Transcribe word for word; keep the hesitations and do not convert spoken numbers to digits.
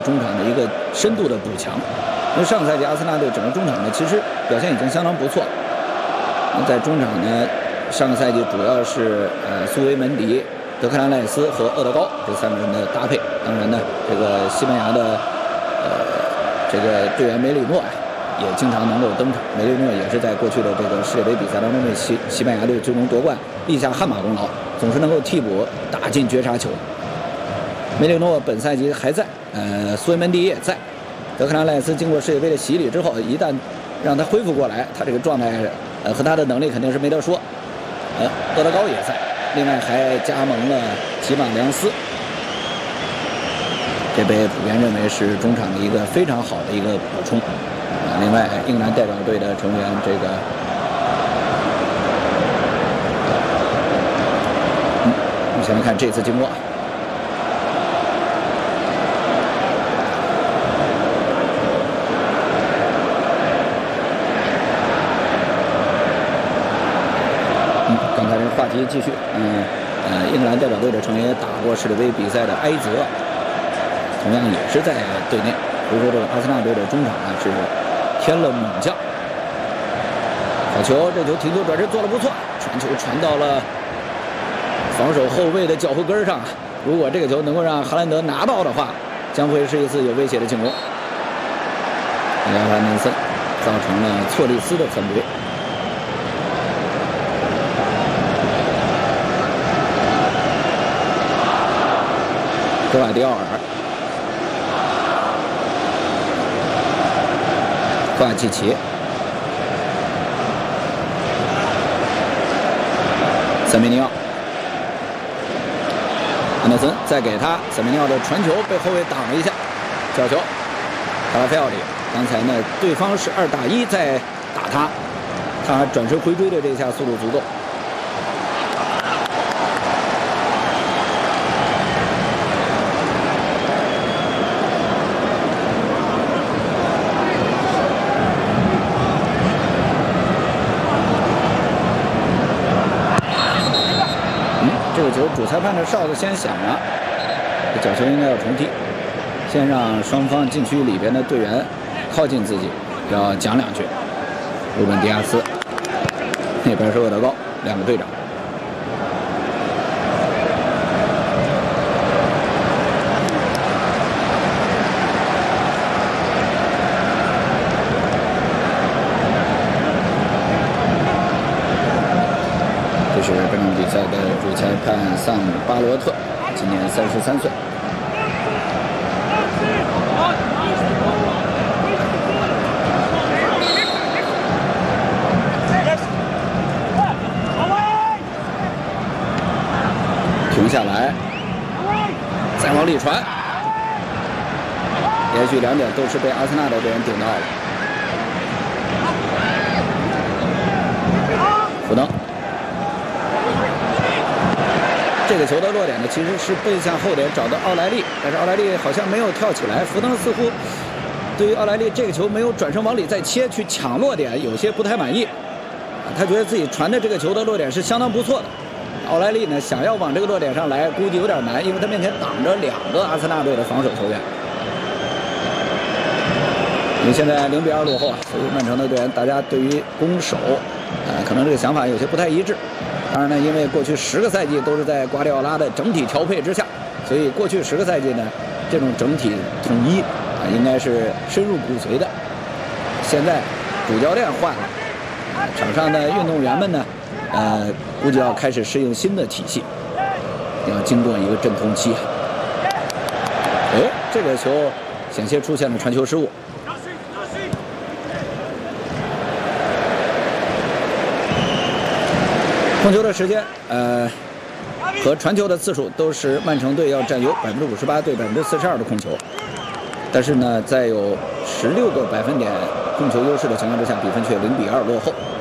中场的一个深度的补强。因为上赛季阿森纳队整个中场呢，其实表现已经相当不错。那在中场呢，上个赛季主要是呃苏维门迪、德克兰赖斯和厄德高这三个人的搭配。当然呢，这个西班牙的呃这个队员梅里诺啊，也经常能够登场。梅里诺也是在过去的这个世界杯比赛当中为西西班牙队最终夺冠立下汗马功劳，总是能够替补打进绝杀球。梅里诺本赛季还在，呃，苏维门迪也在。德克兰赖斯经过世界杯的洗礼之后，一旦让他恢复过来，他这个状态呃和他的能力肯定是没得说。呃，厄德高也在，另外还加盟了吉马良斯，这被普遍认为是中场的一个非常好的一个补充。啊，另外英格兰代表队的成员这个，嗯，我们先来看这次经过。话题继续，嗯，呃，英格兰代表队的成员也打过世界杯比赛的埃泽，同样也是在队内。所以说，这个阿森纳队的中场啊是添了猛将。好球，这球停球转身做得不错，传球传到了防守后卫的脚后跟上。如果这个球能够让哈兰德拿到的话，将会是一次有威胁的进攻。亚兰南森造成了错利斯的犯规。格瓦迪奥尔，科瓦契奇，塞梅尼奥，安德森再给他，塞梅尼奥的传球被后卫挡了一下，角球，卡拉菲奥里。刚才呢，对方是二打一在打他，他转身回追的这一下速度足够。这个球主裁判的哨子先响了，这角球应该要重踢，先让双方禁区里边的队员靠近自己，要讲两句。鲁本迪亚斯，那边是厄德高，两个队长。这是本场比赛的主裁判萨姆巴罗特，今年三十三岁。停下来，再往里传，连续两点都是被阿森纳的队员顶到了。福登。这个球的落点呢，其实是背向后点找到奥莱利，但是奥莱利好像没有跳起来。福登似乎对于奥莱利这个球没有转身往里再切去抢落点，有些不太满意。他觉得自己传的这个球的落点是相当不错的。奥莱利呢，想要往这个落点上来，估计有点难，因为他面前挡着两个阿森纳队的防守球员。因为现在零比二落后啊，所以曼城的队员大家对于攻守，呃，可能这个想法有些不太一致。当然呢，因为过去十个赛季都是在瓜迪奥拉的整体调配之下，所以过去十个赛季呢，这种整体统一啊，应该是深入骨髓的。现在主教练换了，啊，场上的运动员们呢，呃，估计要开始适应新的体系，要经过一个阵痛期。哎，这个球险些出现了传球失误。控球的时间，呃，和传球的次数都是曼城队要占有百分之五十八对百分之四十二的控球，但是呢，在有十六个百分点控球优势的情况之下，比分却零比二落后。